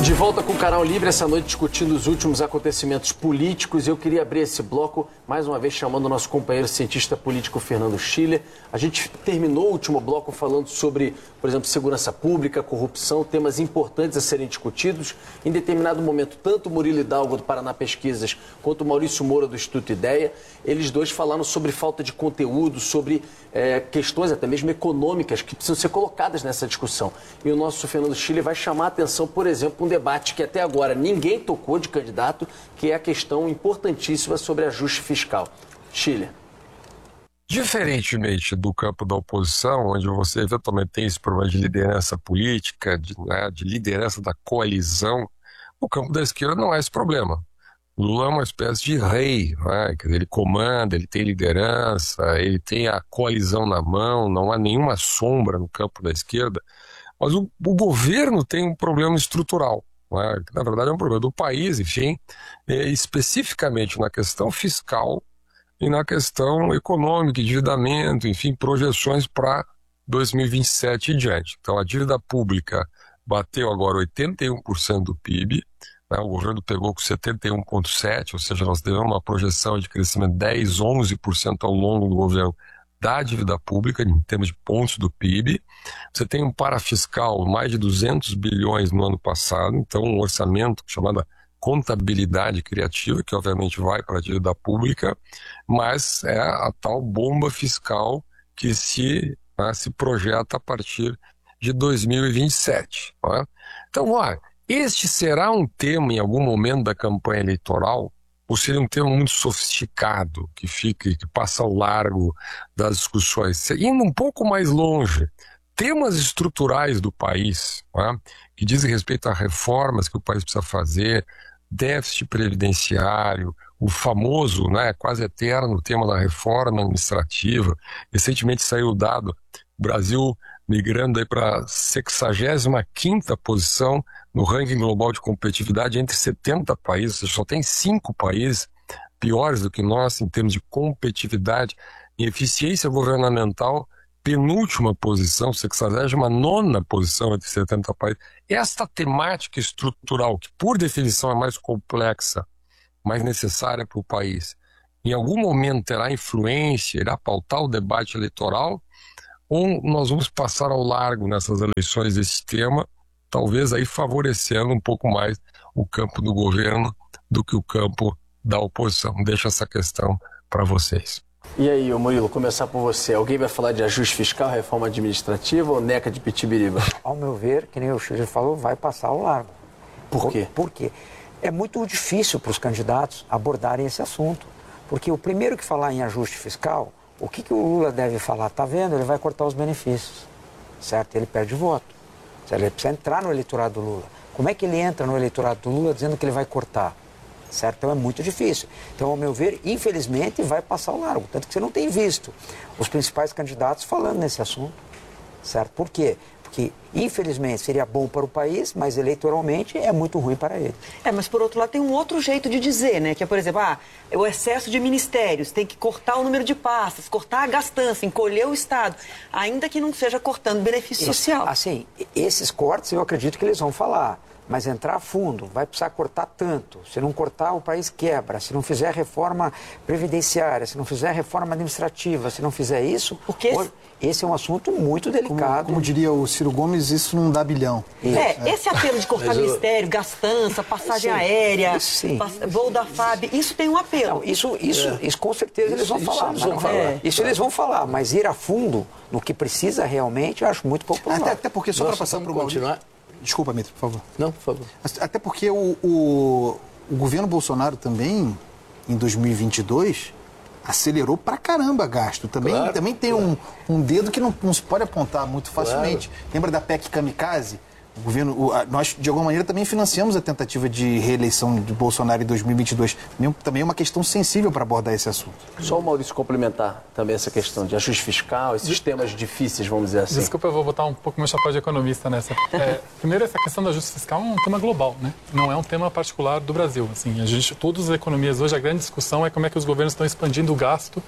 De volta com o Canal Livre, essa noite discutindo os últimos acontecimentos políticos. Eu queria abrir esse bloco, mais uma vez, chamando o nosso companheiro cientista político Fernando Schiller. A gente terminou o último bloco falando sobre, por exemplo, segurança pública, corrupção, temas importantes a serem discutidos. Em determinado momento, tanto o Murilo Hidalgo, do Paraná Pesquisas, quanto o Maurício Moura, do Instituto Ideia, eles dois falaram sobre falta de conteúdo, sobre questões até mesmo econômicas que precisam ser colocadas nessa discussão. E o nosso Fernando Schiller vai chamar a atenção, por exemplo, um debate que até agora ninguém tocou de candidato, que é a questão importantíssima sobre ajuste fiscal. Schiller. Diferentemente do campo da oposição, onde você eventualmente tem esse problema de liderança política, de liderança da coalizão, o campo da esquerda não é esse problema. Lula é uma espécie de rei, né? Ele comanda, ele tem liderança, ele tem a coalizão na mão, não há nenhuma sombra no campo da esquerda, mas o governo tem um problema estrutural, né? Que na verdade é um problema do país, enfim, especificamente na questão fiscal e na questão econômica, endividamento, enfim, projeções para 2027 e diante. Então a dívida pública bateu agora 81% do PIB, né? O governo pegou com 71,7%, ou seja, nós devemos uma projeção de crescimento de 10, 11% ao longo do governo da dívida pública, em termos de pontos do PIB. Você tem um parafiscal, mais de 200 bilhões no ano passado, então um orçamento chamado contabilidade criativa, que obviamente vai para a dívida pública, mas é a tal bomba fiscal que se projeta a partir de 2027. Né? Então, este será um tema em algum momento da campanha eleitoral, ou seria um tema muito sofisticado, que passa ao largo das discussões, indo um pouco mais longe, temas estruturais do país, né, que dizem respeito a reformas que o país precisa fazer, déficit previdenciário, o famoso, quase eterno tema da reforma administrativa. Recentemente saiu o dado, o Brasil migrando aí para a 65ª posição no ranking global de competitividade entre 70 países, ou seja, só tem 5 países piores do que nós em termos de competitividade e eficiência governamental, penúltima posição, 69ª posição entre 70 países. Esta temática estrutural, que por definição é mais complexa, mais necessária para o país, em algum momento terá influência, irá pautar o debate eleitoral, ou nós vamos passar ao largo nessas eleições esse tema, talvez aí favorecendo um pouco mais o campo do governo do que o campo da oposição. Deixo essa questão para vocês. E aí, Murilo, começar por você. Alguém vai falar de ajuste fiscal, reforma administrativa ou neca de pitibiriba? Ao meu ver, que nem o Schiller falou, vai passar ao largo. Por quê? Por quê? É muito difícil para os candidatos abordarem esse assunto. Porque o primeiro que falar em ajuste fiscal, o que o Lula deve falar? Tá vendo? Ele vai cortar os benefícios, certo? Ele perde voto. Ele precisa entrar no eleitorado do Lula. Como é que ele entra no eleitorado do Lula dizendo que ele vai cortar? Certo? Então é muito difícil. Então, ao meu ver, infelizmente, vai passar ao largo. Tanto que você não tem visto os principais candidatos falando nesse assunto. Certo? Por quê? Porque, infelizmente, seria bom para o país, mas eleitoralmente é muito ruim para ele. Mas por outro lado tem um outro jeito de dizer, né? Que é, por exemplo, o excesso de ministérios, tem que cortar o número de pastas, cortar a gastança, encolher o Estado, ainda que não seja cortando benefício social. Assim, esses cortes eu acredito que eles vão falar. Mas entrar a fundo, vai precisar cortar tanto. Se não cortar, o país quebra. Se não fizer reforma previdenciária, se não fizer reforma administrativa, se não fizer isso... Porque esse é um assunto muito delicado. Como diria o Ciro Gomes, isso não dá bilhão. Esse apelo de cortar ministério, gastança, passagem aérea, voo da FAB, isso tem um apelo. Não, isso com certeza eles vão falar. Isso eles vão falar, mas ir a fundo no que precisa realmente, eu acho muito pouco provável. Até porque, só para passar para o continuar... Desculpa, Mitro, por favor. Não, por favor. Até porque o governo Bolsonaro também, em 2022, acelerou pra caramba gasto. Também tem um dedo que não se pode apontar muito facilmente. Lembra da PEC Kamikaze? O governo, nós, de alguma maneira, também financiamos a tentativa de reeleição de Bolsonaro em 2022. Também é uma questão sensível para abordar esse assunto. Só o Maurício complementar também essa questão de ajuste fiscal, esses temas difíceis, vamos dizer assim. Desculpa, eu vou botar um pouco meu chapéu de economista nessa. Primeiro, essa questão do ajuste fiscal é um tema global, né? Não é um tema particular do Brasil. Assim, todas as economias hoje, a grande discussão é como é que os governos estão expandindo o gasto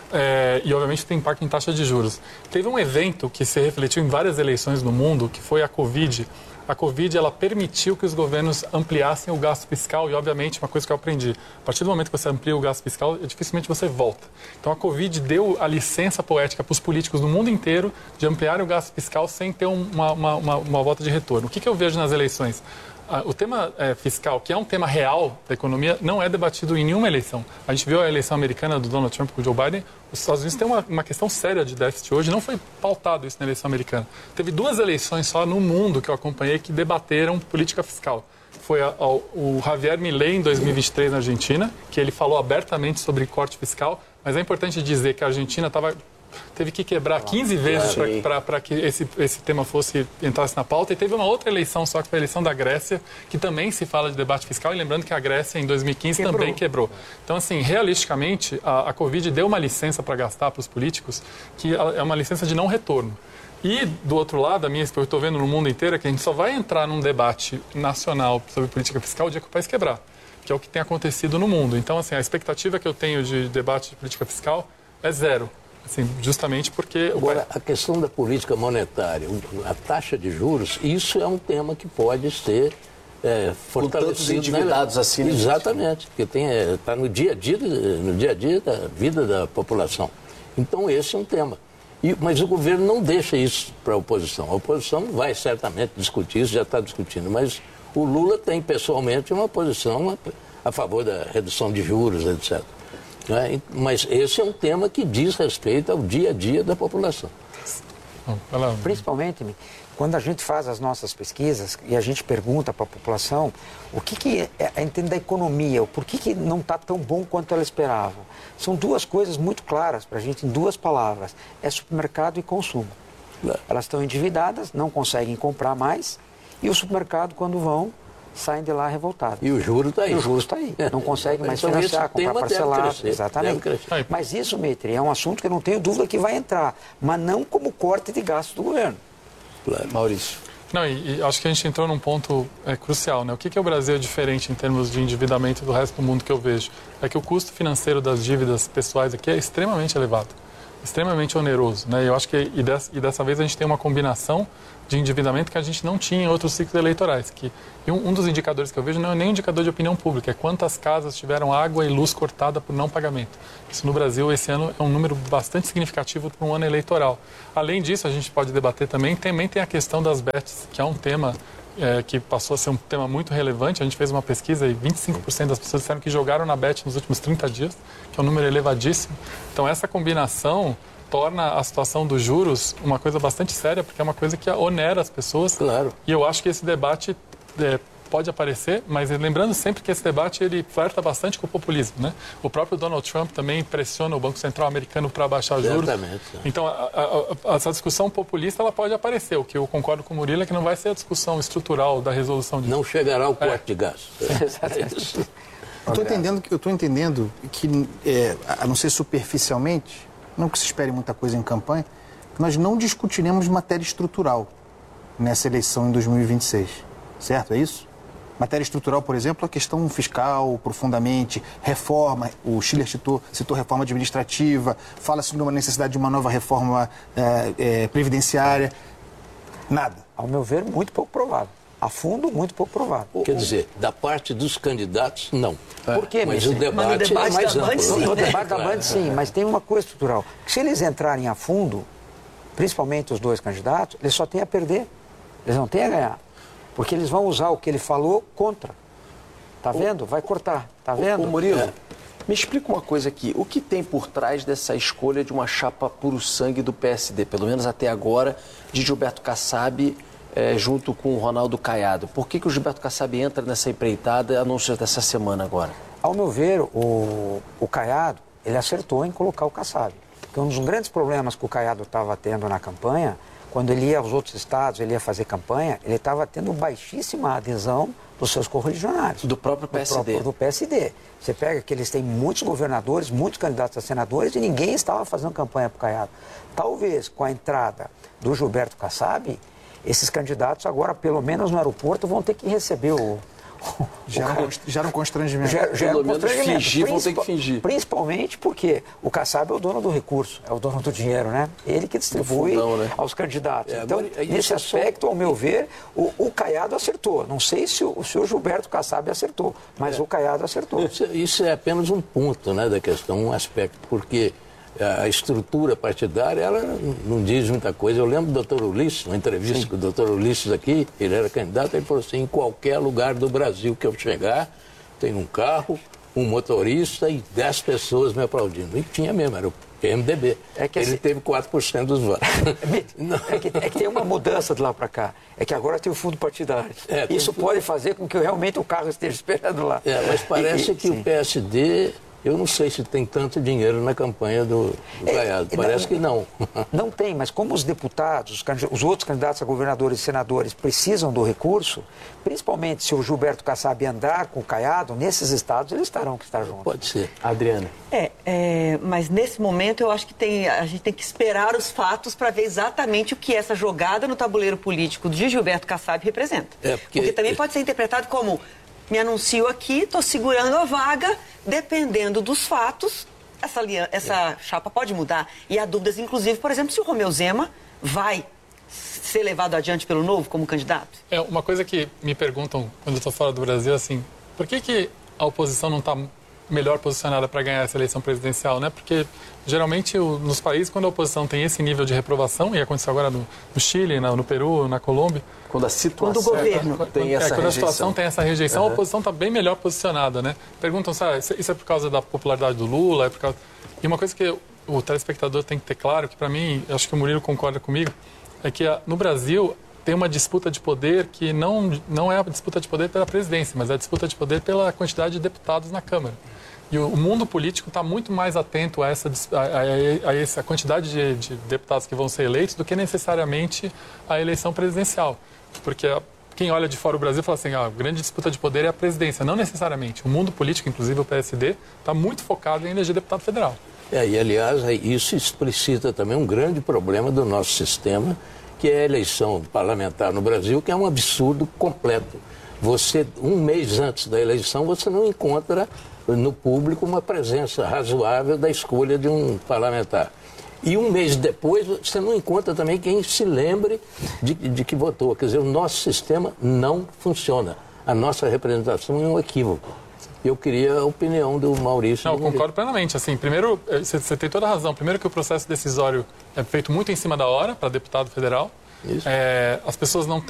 e, obviamente, tem impacto em taxa de juros. Teve um evento que se refletiu em várias eleições no mundo, que foi a Covid, a Covid ela permitiu que os governos ampliassem o gasto fiscal e, obviamente, uma coisa que eu aprendi, a partir do momento que você amplia o gasto fiscal, dificilmente você volta. Então, a Covid deu a licença poética para os políticos do mundo inteiro de ampliar o gasto fiscal sem ter uma volta de retorno. O que eu vejo nas eleições? O tema fiscal, que é um tema real da economia, não é debatido em nenhuma eleição. A gente viu a eleição americana do Donald Trump com o Joe Biden. Os Estados Unidos têm uma questão séria de déficit hoje. Não foi pautado isso na eleição americana. Teve 2 eleições só no mundo que eu acompanhei que debateram política fiscal. Foi o Javier Milei em 2023 na Argentina, que ele falou abertamente sobre corte fiscal. Mas é importante dizer que a Argentina teve que quebrar 15 vezes para que esse tema entrasse na pauta. E teve uma outra eleição só, que foi a eleição da Grécia, que também se fala de debate fiscal. E lembrando que a Grécia, em 2015, também quebrou. Então, assim, realisticamente, a Covid deu uma licença para gastar para os políticos, que é uma licença de não retorno. E, do outro lado, que eu estou vendo no mundo inteiro, é que a gente só vai entrar num debate nacional sobre política fiscal o dia que o país quebrar, que é o que tem acontecido no mundo. Então, assim, a expectativa que eu tenho de debate de política fiscal é 0. Assim, justamente porque... Agora, a questão da política monetária, a taxa de juros, isso é um tema que pode ser fortalecido. Com endividados assim. Né? Exatamente, porque está no dia a dia da vida da população. Então, esse é um tema. Mas o governo não deixa isso para a oposição. A oposição vai certamente discutir isso, já está discutindo, mas o Lula tem pessoalmente uma posição a favor da redução de juros, etc. Mas esse é um tema que diz respeito ao dia a dia da população. Principalmente, quando a gente faz as nossas pesquisas e a gente pergunta para a população o que entende da economia, o porquê que não está tão bom quanto ela esperava. São 2 coisas muito claras para a gente, em 2 palavras. É supermercado e consumo. Elas estão endividadas, não conseguem comprar mais, e o supermercado, quando vão, saem de lá revoltados. E o juro está aí. E o juro está aí. Não conseguem mais financiar, comprar parcelado. Exatamente. Mas isso, Mitri, é um assunto que eu não tenho dúvida que vai entrar, mas não como corte de gasto do governo. Claro. Maurício. Não, e acho que a gente entrou num ponto crucial, né? O que o Brasil é diferente em termos de endividamento do resto do mundo que eu vejo? É que o custo financeiro das dívidas pessoais aqui é extremamente elevado, extremamente oneroso, né? Eu acho que dessa vez a gente tem uma combinação de endividamento que a gente não tinha em outros ciclos eleitorais. E um dos indicadores que eu vejo não é nem um indicador de opinião pública, é quantas casas tiveram água e luz cortada por não pagamento. Isso no Brasil, esse ano, é um número bastante significativo para um ano eleitoral. Além disso, a gente pode debater também tem a questão das bets, que é um tema que passou a ser um tema muito relevante. A gente fez uma pesquisa e 25% das pessoas disseram que jogaram na bet nos últimos 30 dias, que é um número elevadíssimo. Então, essa combinação torna a situação dos juros uma coisa bastante séria, porque é uma coisa que onera as pessoas. Claro. E eu acho que esse debate pode aparecer, mas lembrando sempre que esse debate ele flerta bastante com o populismo, né? O próprio Donald Trump também pressiona o Banco Central americano para baixar juros. Exatamente. Então, essa discussão populista ela pode aparecer. O que eu concordo com o Murilo é que não vai ser a discussão estrutural da resolução disso. Não chegará ao corte de gastos. Eu estou entendendo que, a não ser superficialmente, não que se espere muita coisa em campanha, nós não discutiremos matéria estrutural nessa eleição em 2026. Certo? É isso? Matéria estrutural, por exemplo, a questão fiscal, profundamente, reforma, o Schiller citou reforma administrativa, fala-se de uma necessidade de uma nova reforma previdenciária. Nada. Ao meu ver, muito pouco provável. A fundo, muito pouco provável. Quer dizer, da parte dos candidatos, não. Por quê, mas o debate é mais amplo. Sim, o debate da Band, sim, mas tem uma coisa estrutural. Se eles entrarem a fundo, principalmente os 2 candidatos, eles só têm a perder. Eles não têm a ganhar. Porque eles vão usar o que ele falou contra. Tá vendo? Vai cortar. Tá vendo? Ô Murilo, me explica uma coisa aqui. O que tem por trás dessa escolha de uma chapa puro sangue do PSD, pelo menos até agora, de Gilberto Kassab junto com o Ronaldo Caiado? Por que o Gilberto Kassab entra nessa empreitada, anúncios dessa semana agora? Ao meu ver, o Caiado, ele acertou em colocar o Kassab. Porque um dos grandes problemas que o Caiado estava tendo na campanha, quando ele ia aos outros estados, ele ia fazer campanha, ele estava tendo baixíssima adesão dos seus correligionários. Do próprio PSD. Do PSD. Você pega que eles têm muitos governadores, muitos candidatos a senadores e ninguém estava fazendo campanha para o Caiado. Talvez com a entrada do Gilberto Kassab, esses candidatos agora, pelo menos no aeroporto, vão ter que receber o Gera um constrangimento. Gera Pelo um menos constrangimento. fingir, vão ter que fingir. Principalmente porque o Kassab é o dono do recurso, é o dono do dinheiro, né? Ele que distribui fundão, né? aos candidatos. Então, agora, isso nesse é só- aspecto, ao meu ver, o Caiado acertou. Não sei se o senhor Gilberto Kassab acertou, mas o Caiado acertou. Isso é apenas um ponto, né, da questão, um aspecto, porque a estrutura partidária, ela não diz muita coisa. Eu lembro do Dr. Ulisses, uma entrevista com o Dr. Ulisses aqui, ele era candidato, ele falou assim, em qualquer lugar do Brasil que eu chegar, tem um carro, um motorista e 10 pessoas me aplaudindo. E tinha mesmo, era o PMDB. É que ele assim- teve 4% dos votos. Não. É que tem uma mudança de lá para cá. É que agora tem o fundo partidário. Tem Isso pode fazer com que realmente o carro esteja esperando lá. Mas parece que sim. o PSD, eu não sei se tem tanto dinheiro na campanha do Caiado. Parece que não. Não tem, mas como os deputados, os outros candidatos a governadores e senadores precisam do recurso, principalmente se o Gilberto Kassab andar com o Caiado, nesses estados eles terão que estar juntos. Pode ser. Adriana. Mas nesse momento eu acho que a gente tem que esperar os fatos para ver exatamente o que essa jogada no tabuleiro político de Gilberto Kassab representa. Porque também pode ser interpretado como me anuncio aqui, estou segurando a vaga, dependendo dos fatos, essa chapa pode mudar. E há dúvidas, inclusive, por exemplo, se o Romeu Zema vai ser levado adiante pelo Novo como candidato. Uma coisa que me perguntam quando eu estou fora do Brasil, assim, por que a oposição não está melhor posicionada para ganhar essa eleição presidencial, né? Porque geralmente nos países, quando a oposição tem esse nível de reprovação, e aconteceu agora no Chile, no Peru, na Colômbia, Quando a situação Quando o governo tem essa quando a rejeição. situação tem essa rejeição, a oposição está bem melhor posicionada, né? Perguntam, sabe, isso é por causa da popularidade do Lula? E uma coisa que o telespectador tem que ter claro, que para mim, acho que o Murilo concorda comigo, é que no Brasil tem uma disputa de poder que não é a disputa de poder pela presidência, mas é a disputa de poder pela quantidade de deputados na Câmara. E o mundo político está muito mais atento a essa quantidade de deputados que vão ser eleitos do que necessariamente a eleição presidencial. Porque quem olha de fora o Brasil fala assim, a grande disputa de poder é a presidência. Não necessariamente. O mundo político, inclusive o PSD, está muito focado em eleger deputado federal. E aliás, isso explicita também um grande problema do nosso sistema, que é a eleição parlamentar no Brasil, que é um absurdo completo. Você, um mês antes da eleição, você não encontra no público uma presença razoável da escolha de um parlamentar. E um mês depois, você não encontra também quem se lembre de que votou. Quer dizer, o nosso sistema não funciona. A nossa representação é um equívoco. Eu queria a opinião do Maurício. Não, eu concordo plenamente. Assim, primeiro, você tem toda a razão. Primeiro que o processo decisório é feito muito em cima da hora para deputado federal. Isso. As pessoas não têm